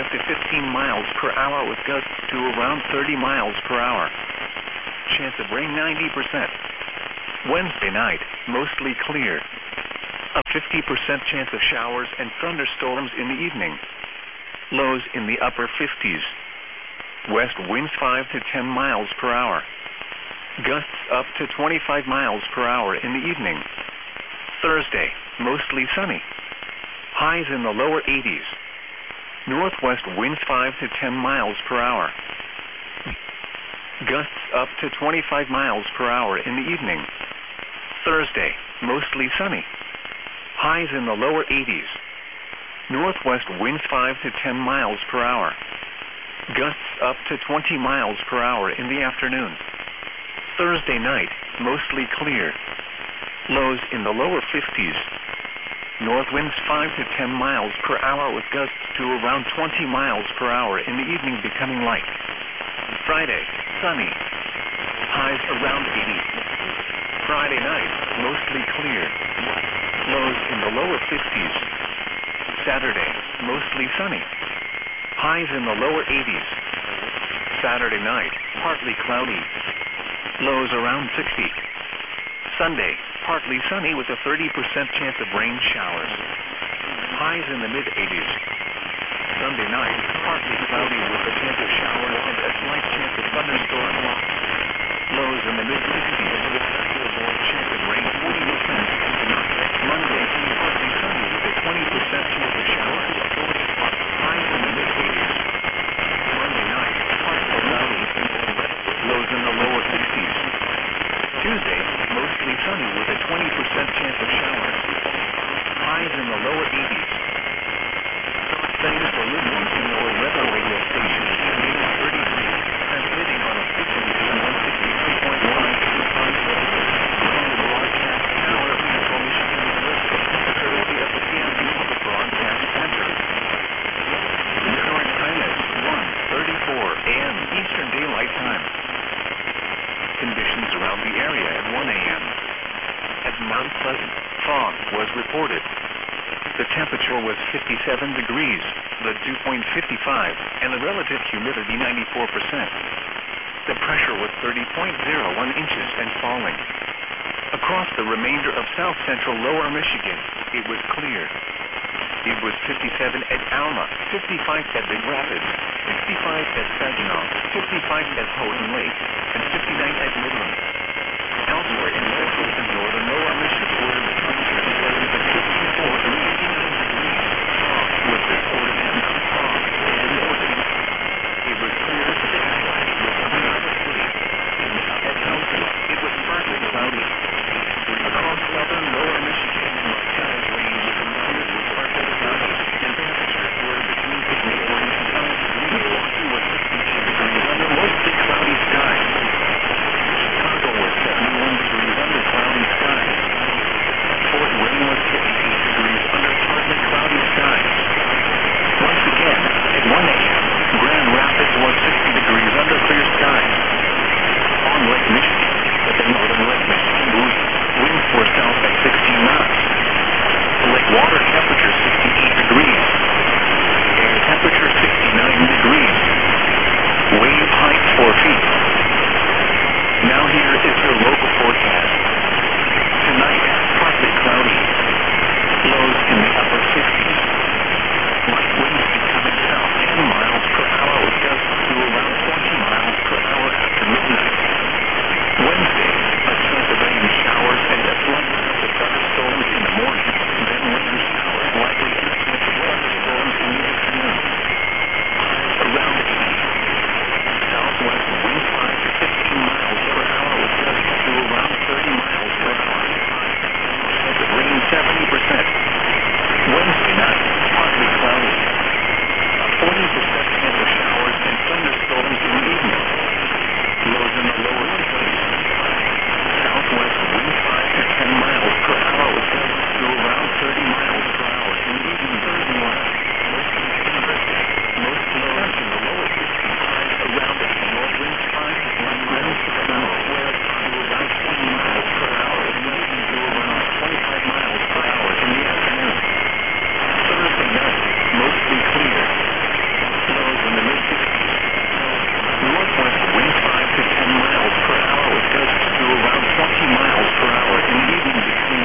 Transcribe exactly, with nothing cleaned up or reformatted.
five to fifteen miles per hour with gusts to around thirty miles per hour. Chance of rain ninety percent. Wednesday night, mostly clear. A fifty percent chance of showers and thunderstorms in the evening. Lows in the upper fifties. West winds five to ten miles per hour. Gusts up to twenty-five miles per hour in the evening. Thursday, mostly sunny. Highs in the lower eighties. Northwest winds five to ten miles per hour. Gusts up to twenty-five miles per hour in the evening. Thursday, mostly sunny. Highs in the lower eighties. Northwest winds five to ten miles per hour. Gusts up to twenty miles per hour in the afternoon. Thursday night, mostly clear. Lows in the lower fifties. North winds five to ten miles per hour with gusts to around twenty miles per hour in the evening becoming light. Friday, sunny. Highs around eighty. Friday night, mostly clear. Lows in the lower fifties. Saturday, mostly sunny. Highs in the lower eighties. Saturday night, partly cloudy. Lows around sixty. Sunday, partly sunny with a thirty percent chance of rain showers. Highs in the mid eighties. Sunday night, partly cloudy with a chance of showers and a slight chance of thunderstorms. Lows in the mid sixties. Chance of rain forty percent. Monday, partly sunny with a twenty percent chance of showers. Highs in the mid eighties. Monday night, partly cloudy. Lows in the lower sixties. Tuesday, mostly sunny with a twenty percent chance of showers. Highs in the lower eighties. Thanks for listening to your weather radio station, News thirty-three, transmitting on a frequency of one sixty-three point one from the broadcast tower of Central Michigan University, courtesy of the C M C Public Broadcast Center. The current time is one thirty-four a m Eastern Daylight Time. Conditions around the area at one a m At Mount Pleasant, fog was reported. The temperature was fifty-seven degrees, the dew point fifty-five, and the relative humidity ninety-four percent. The pressure was thirty point zero one inches and falling. Across the remainder of south central lower Michigan, it was clear. It was fifty-seven at Alma, fifty-five at Big Rapids, sixty-five at Saginaw, fifty-five at Houghton Lake, and fifty-nine at Midland. Elsewhere in